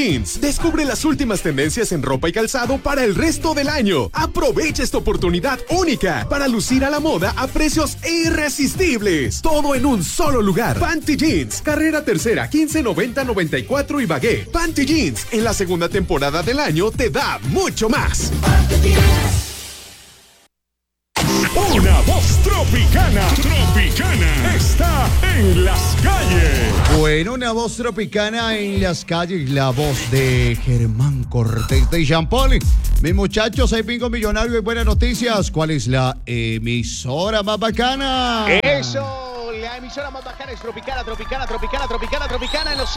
Jeans. Descubre las últimas tendencias en ropa y calzado para el resto del año. Aprovecha esta oportunidad única para lucir a la moda a precios irresistibles. Todo en un solo lugar. Panty Jeans, carrera tercera, 1590-94 Ibagué. Panty Jeans, en la segunda temporada del año te da mucho más. Una voz tropicana está en las calles. Bueno, una voz tropicana en las calles, la voz de Germán Cortés de Jean Paul. Mis muchachos, hay bingo millonario y buenas noticias. ¿Cuál es la emisora más bacana? Eso. La emisora más bacana es Tropicana en los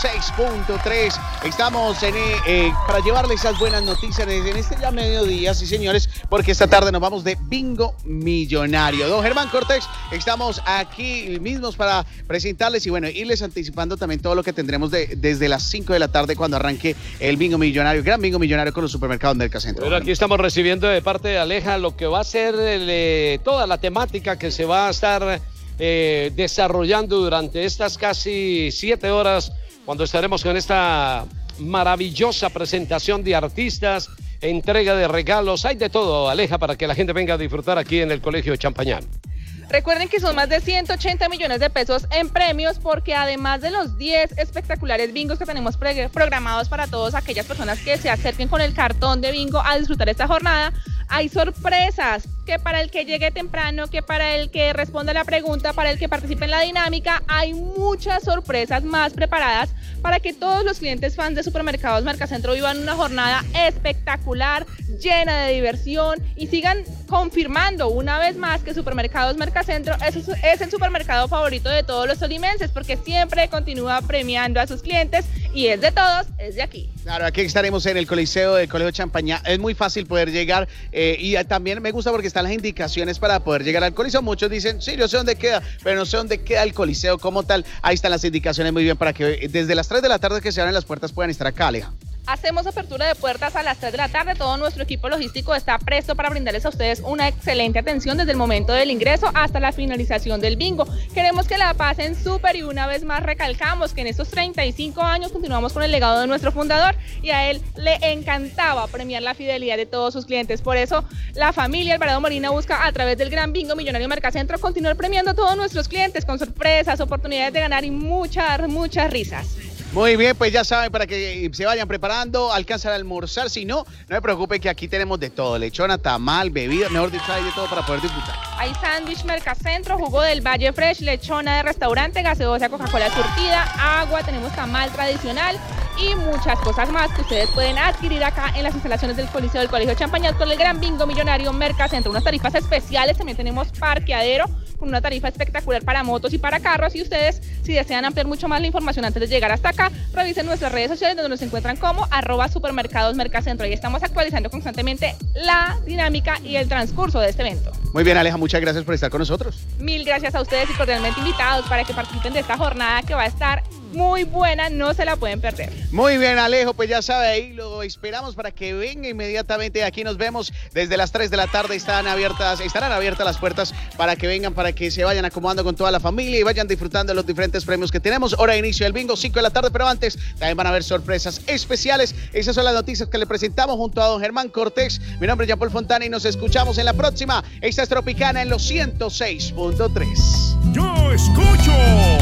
106.3. Estamos para llevarles esas buenas noticias en este ya mediodía, sí señores, porque esta tarde nos vamos de bingo millonario. Don Germán Cortés, estamos aquí mismos para presentarles y bueno, irles anticipando también todo lo que tendremos desde las 5 de la tarde cuando arranque el bingo millonario, gran bingo millonario con los supermercados Mercacentro. Pero aquí estamos recibiendo de parte de Aleja lo que va a ser toda la temática que se va a estar desarrollando durante estas casi 7 horas cuando estaremos con esta maravillosa presentación de artistas, entrega de regalos, hay de todo, Aleja, para que la gente venga a disfrutar aquí en el Colegio de Champañán. Recuerden que son más de 180 millones de pesos en premios porque además de los 10 espectaculares bingos que tenemos programados para todas aquellas personas que se acerquen con el cartón de bingo a disfrutar esta jornada, hay sorpresas que para el que llegue temprano, que para el que responda la pregunta, para el que participe en la dinámica, hay muchas sorpresas más preparadas para que todos los clientes fans de Supermercados Mercacentro vivan una jornada espectacular, llena de diversión y sigan confirmando una vez más que Supermercados Mercacentro es el supermercado favorito de todos los tolimenses porque siempre continúa premiando a sus clientes y es de todos, es de aquí. Claro, aquí estaremos en el Coliseo del Colegio Champañá. Es muy fácil poder llegar y también me gusta porque están las indicaciones para poder llegar al Coliseo. Muchos dicen, sí, yo sé dónde queda, pero no sé dónde queda el Coliseo como tal. Ahí están las indicaciones muy bien para que desde las 3 de la tarde que se abren las puertas puedan estar acá, Aleja. Hacemos apertura de puertas a las 3 de la tarde. Todo nuestro equipo logístico está presto para brindarles a ustedes una excelente atención desde el momento del ingreso hasta la finalización del bingo. Queremos que la pasen súper y una vez más recalcamos que en estos 35 años continuamos con el legado de nuestro fundador y a él le encantaba premiar la fidelidad de todos sus clientes. Por eso la familia Alvarado Molina busca a través del gran bingo millonario Mercacentro continuar premiando a todos nuestros clientes con sorpresas, oportunidades de ganar y muchas risas. Muy bien, pues ya saben, para que se vayan preparando, alcanzan a almorzar. Si no, no se preocupen que aquí tenemos de todo, lechona, tamal, bebida, mejor dicho, hay de todo para poder disfrutar. Hay sándwich Mercacentro, jugo del Valle Fresh, lechona de restaurante, gaseosa, Coca-Cola surtida, agua, tenemos tamal tradicional y muchas cosas más que ustedes pueden adquirir acá en las instalaciones del Coliseo del Colegio Champañán con el gran bingo millonario Mercacentro. Unas tarifas especiales, también tenemos parqueadero con una tarifa espectacular para motos y para carros y ustedes, si desean ampliar mucho más la información antes de llegar hasta acá, revisen nuestras redes sociales donde nos encuentran como @supermercados Mercacentro. Ahí estamos actualizando constantemente la dinámica y el transcurso de este evento. Muy bien, Aleja, muchas gracias por estar con nosotros. Mil gracias a ustedes y cordialmente invitados para que participen de esta jornada que va a estar muy buena, no se la pueden perder. Muy bien, Alejo, pues ya sabe, ahí lo esperamos para que venga inmediatamente. Aquí nos vemos desde las 3 de la tarde, estarán abiertas las puertas para que vengan, para que se vayan acomodando con toda la familia y vayan disfrutando de los diferentes premios que tenemos. Hora de inicio del bingo, 5 de la tarde, pero antes también van a haber sorpresas especiales. Esas son las noticias que le presentamos junto a don Germán Cortés. Mi nombre es Jean Paul Fontana y nos escuchamos en la próxima. Esta es Tropicana en los 106.3. Yo escucho